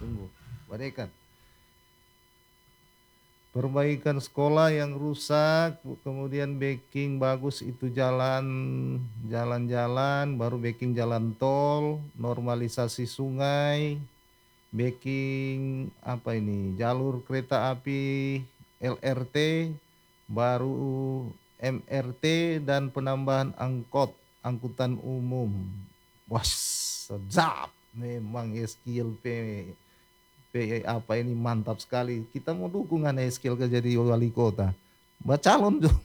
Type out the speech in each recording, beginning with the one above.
tunggu. Badekat. Perbaikan sekolah yang rusak, kemudian backing bagus itu jalan-jalan, baru backing jalan tol, normalisasi sungai, backing apa ini? Jalur kereta api LRT, baru MRT dan penambahan angkutan umum. Wah, sedap. Memang skill apa ini mantap sekali. Kita mau dukungan skill ke jadi wali kota. Calon tuh,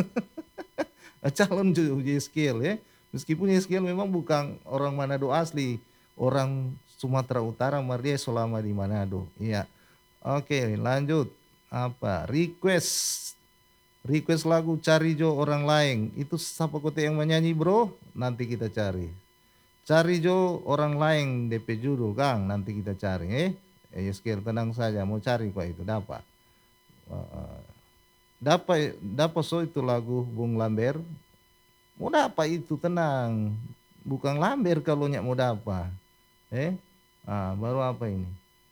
calon tuh skill ya. Meskipun skill memang bukan orang Manado asli, orang Sumatera Utara, dia selama di Manado. Iya. Oke, lanjut. Apa? Request lagu Cari Jo Orang Lain. Itu siapa kota yang menyanyi, Bro? Nanti kita cari. Cari Jo Orang Lain DP judul, Kang. Nanti kita cari, Skill tenang saja, mau cari kok itu dapat. Eh, dapat so itu lagu Bung Lamber. Mau dapat itu tenang. Bukan Lamber kalau nyak mau dapat. Baru apa ini?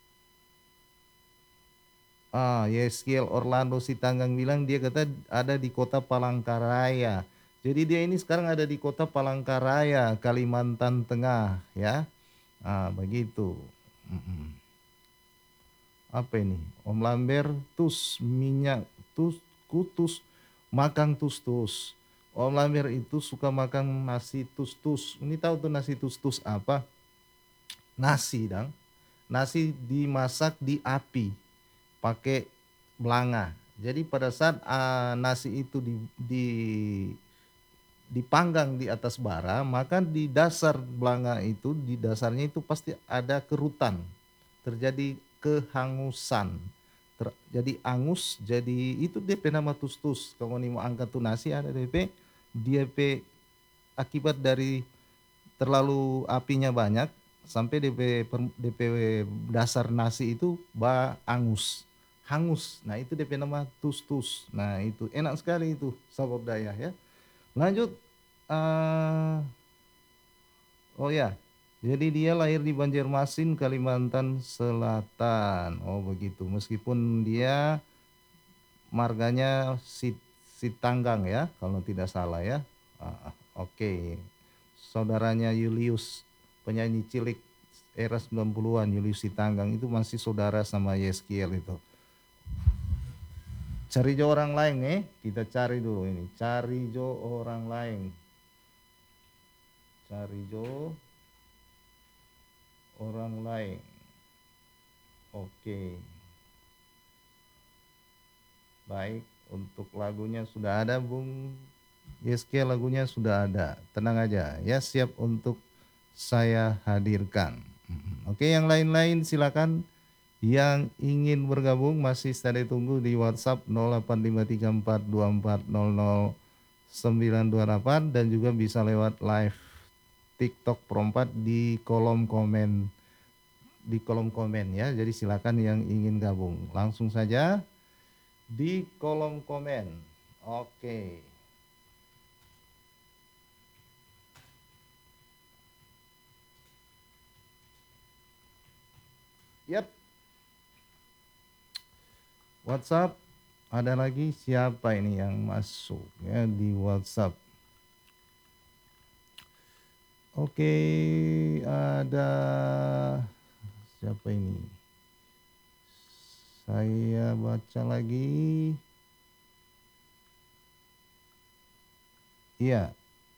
Yeskiel Orlando Sitanggang bilang dia kata ada di kota Palangkaraya. Jadi dia ini sekarang ada di kota Palangkaraya, Kalimantan Tengah, ya. Begitu. Apa ini? Om Lamber tus minyak tus kutus makan tus. Om Lamber itu suka makan nasi tus. Ini tahu tuh nasi tus apa? Nasi dong. Nasi dimasak di api pakai belanga. Jadi pada saat nasi itu dipanggang di atas bara, maka di dasar belanga itu, di dasarnya itu pasti ada kerutan, terjadi kehangusan, jadi angus, jadi itu DP nama tus. Kalau mau angkat tuh nasi ada DP akibat dari terlalu apinya banyak sampai DP dasar nasi itu hangus. Nah itu DP nama tus. Nah itu enak sekali itu sabab daya ya. Lanjut. Oh ya, jadi dia lahir di Banjarmasin, Kalimantan Selatan. Oh begitu. Meskipun dia marganya Sitanggang ya, kalau tidak salah ya. Oke. Saudaranya Julius, penyanyi cilik era 90-an, Julius Sitanggang itu masih saudara sama Yeskiel itu. Cari Jo Orang Lain kita cari dulu ini. Cari Jo Orang Lain. Cari Jo Orang Lain. Oke. Baik, untuk lagunya sudah ada, Bung Yeskiel, lagunya sudah ada. Tenang aja ya, siap untuk saya hadirkan. Oke, yang lain-lain silakan. Yang ingin bergabung masih saya tunggu di WhatsApp 085342400928 dan juga bisa lewat live TikTok Perompat di kolom komen ya. Jadi silakan yang ingin gabung langsung saja di kolom komen. Oke. Yap. WhatsApp, ada lagi siapa ini yang masuk ya di WhatsApp? Oke, ada siapa ini? Saya baca lagi. Iya.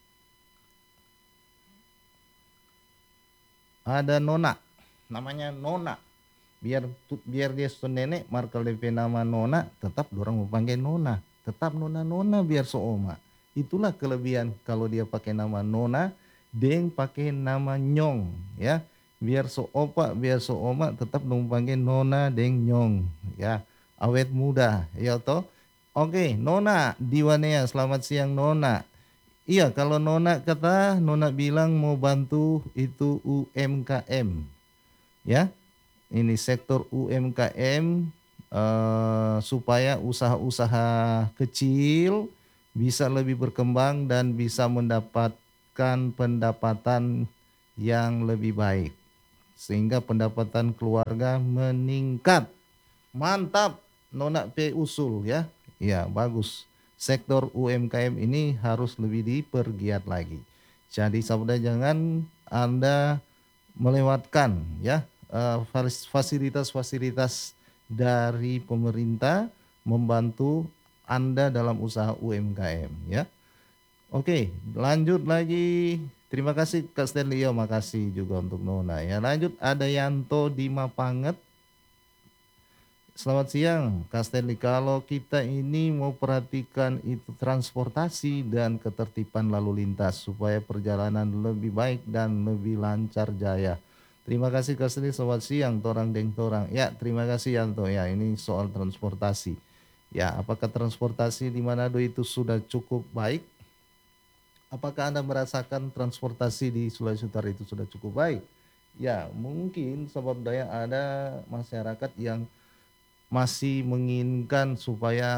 Ada Nona, namanya Nona. Biar dia nenek, markel DP nama Nona, tetap orang mau panggil Nona, tetap Nona biar seoma. Itulah kelebihan kalau dia pakai nama Nona, deng pakai nama Nyong ya. Biar seopa, biar seoma, tetap dong panggil Nona deng Nyong ya. Awet muda ya toh. Oke, Nona Diwanea, selamat siang Nona. Iya, kalau Nona bilang mau bantu itu UMKM ya. Ini sektor UMKM supaya usaha-usaha kecil bisa lebih berkembang dan bisa mendapatkan pendapatan yang lebih baik. sehingga pendapatan keluarga meningkat. Mantap, Nona P usul ya. Ya, bagus. Sektor UMKM ini harus lebih dipergiat lagi. Jadi saudara jangan Anda melewatkan ya fasilitas-fasilitas dari pemerintah membantu Anda dalam usaha UMKM ya. Oke, lanjut lagi. Terima kasih Kak Stanley, makasih juga untuk Nona ya. Lanjut ada Yanto di Mapanget. Selamat siang, Kak Stanley. Kalau kita ini mau perhatikan itu transportasi dan ketertiban lalu lintas supaya perjalanan lebih baik dan lebih lancar jaya. Terima kasih Kak Stanley. Selamat siang, torang deng torang. Ya, terima kasih Yanto. Ya, ini soal transportasi. Ya, apakah transportasi di Manado itu sudah cukup baik? Apakah Anda merasakan transportasi di Sulawesi Utara itu sudah cukup baik? Ya, mungkin sebab daya ada masyarakat yang masih menginginkan supaya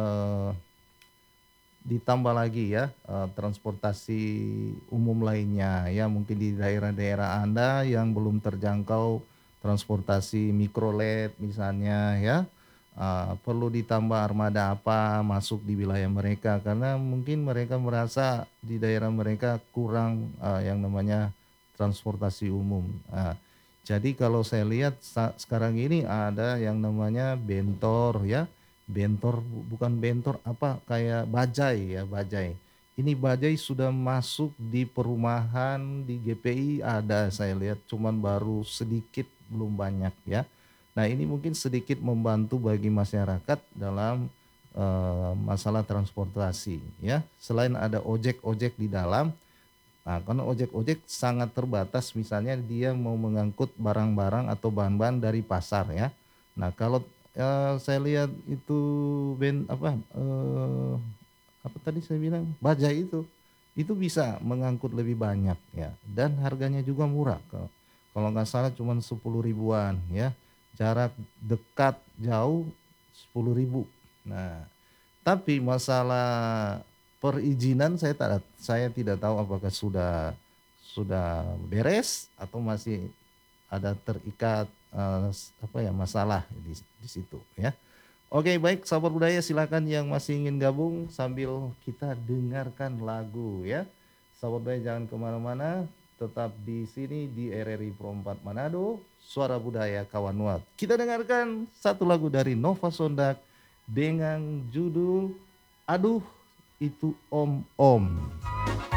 ditambah lagi ya transportasi umum lainnya ya mungkin di daerah-daerah Anda yang belum terjangkau transportasi mikrolet misalnya ya perlu ditambah armada apa masuk di wilayah mereka karena mungkin mereka merasa di daerah mereka kurang yang namanya transportasi umum. Jadi kalau saya lihat sekarang ini ada yang namanya bentor ya. Bentor bukan bentor apa kayak bajai ya, bajai. Ini bajai sudah masuk di perumahan di GPI ada saya lihat cuman baru sedikit belum banyak ya. Nah, ini mungkin sedikit membantu bagi masyarakat dalam masalah transportasi ya. Selain ada ojek-ojek di dalam. Nah, karena ojek-ojek sangat terbatas, misalnya dia mau mengangkut barang-barang atau bahan-bahan dari pasar ya. Nah, kalau saya lihat itu apa tadi saya bilang bajai itu bisa mengangkut lebih banyak ya, dan harganya juga murah. Kalau nggak salah cuma 10 ribuan ya, jarak dekat jauh 10 ribu. Nah, tapi masalah perizinan saya tidak tahu apakah sudah beres atau masih ada terikat apa ya masalah di situ ya. Oke, baik sahabat budaya silakan yang masih ingin gabung sambil kita dengarkan lagu ya. Sahabat budaya jangan kemana-mana, tetap di sini di RRI Pro 4 Manado, Suara Budaya Kawanwat. Kita dengarkan satu lagu dari Nova Sondak dengan judul Aduh Itu Om Om.